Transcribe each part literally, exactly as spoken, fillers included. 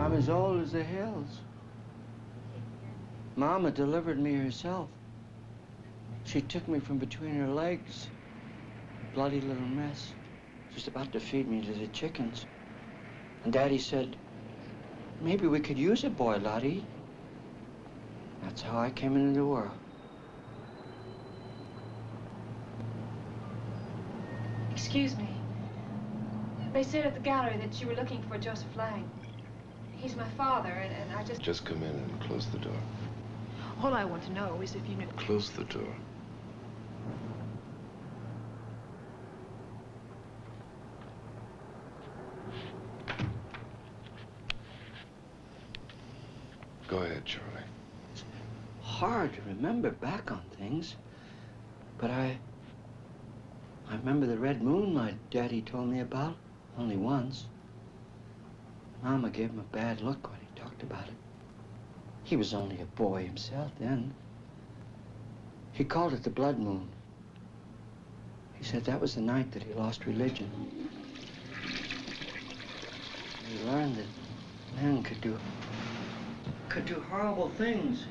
I'm as old as the hills. Mama delivered me herself. She took me from between her legs. Bloody little mess. She was about to feed me to the chickens. And Daddy said, maybe we could use a boy, Lottie. That's how I came into the world. Excuse me. They said at the gallery that you were looking for Joseph Lang. He's my father, and, and I just... Just come in and close the door. All I want to know is if you knew... Close the door. Go ahead, Charlie. It's hard to remember back on things, but I... I remember the red moon my daddy told me about, only once. Mama gave him a bad look when he talked about it. He was only a boy himself then. He called it the blood moon. He said that was the night that he lost religion. He learned that men could do, could do horrible things.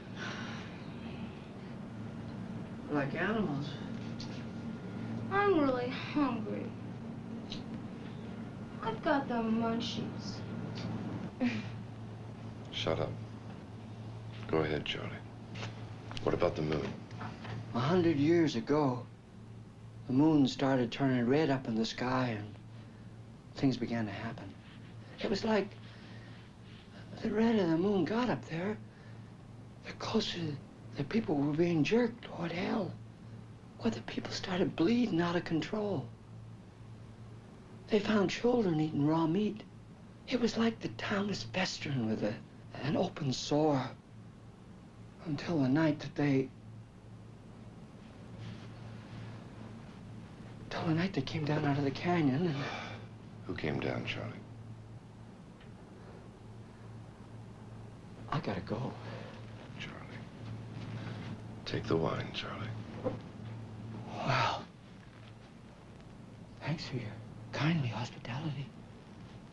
Like animals. I'm really hungry. I've got the munchies. Shut up. Go ahead, Charlie. What about the moon? A hundred years ago, the moon started turning red up in the sky and things began to happen. It was like the red of the moon got up there, the closer the people were being jerked toward hell, where the people started bleeding out of control. They found children eating raw meat. It was like the town was festering with a, an open sore until the night that they... Until the night they came down out of the canyon and... Who came down, Charlie? I gotta go. Charlie. Take the wine, Charlie. Well, thanks for your kindly hospitality.